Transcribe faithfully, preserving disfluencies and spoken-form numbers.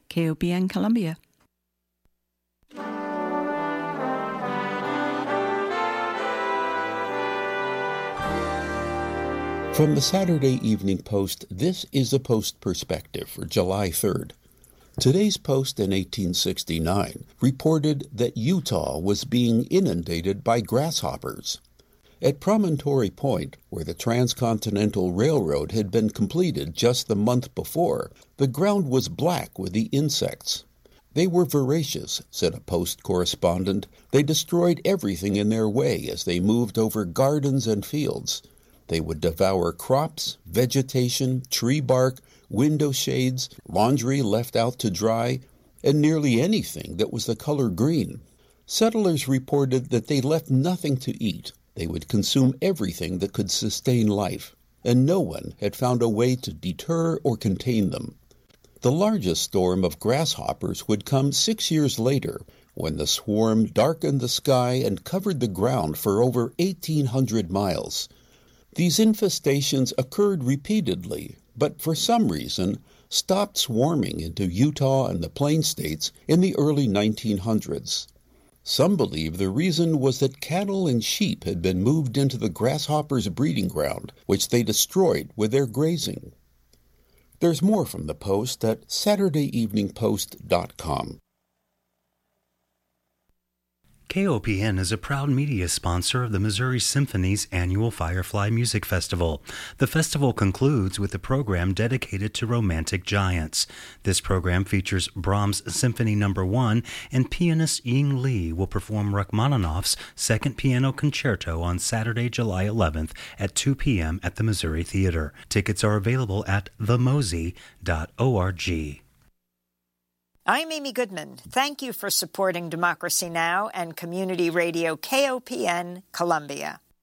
K O P N Columbia. From the Saturday Evening Post, this is a Post Perspective for July third. Today's Post in eighteen sixty-nine reported that Utah was being inundated by grasshoppers. At Promontory Point, where the Transcontinental Railroad had been completed just the month before, the ground was black with the insects. They were voracious, said a Post correspondent. They destroyed everything in their way as they moved over gardens and fields. They would devour crops, vegetation, tree bark, window shades, laundry left out to dry, and nearly anything that was the color green. Settlers reported that they left nothing to eat. They would consume everything that could sustain life, and no one had found a way to deter or contain them. The largest storm of grasshoppers would come six years later, when the swarm darkened the sky and covered the ground for over eighteen hundred miles. These infestations occurred repeatedly, but for some reason stopped swarming into Utah and the Plain States in the early nineteen hundreds. Some believe the reason was that cattle and sheep had been moved into the grasshoppers' breeding ground, which they destroyed with their grazing. There's more from the Post at Saturday Evening Post dot com. K O P N is a proud media sponsor of the Missouri Symphony's annual Firefly Music Festival. The festival concludes with a program dedicated to romantic giants. This program features Brahms' Symphony Number One, and pianist Ying Li will perform Rachmaninoff's Second Piano Concerto on Saturday, July eleventh at two p.m. at the Missouri Theater. Tickets are available at the mosey dot org. I'm Amy Goodman. Thank you for supporting Democracy Now! And Community Radio K O P N Columbia.